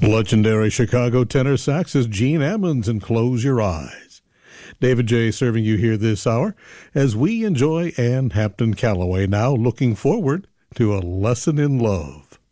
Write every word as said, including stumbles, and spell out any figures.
Legendary Chicago tenor sax is Gene Ammons and Close Your Eyes. David J. serving you here this hour as we enjoy Ann Hampton Callaway, now looking forward to A Lesson in Love.